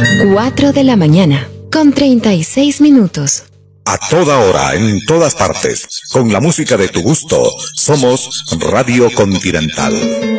4 de la mañana, con 36 minutos. A toda hora, en todas partes, con la música de tu gusto, somos Radio Continental.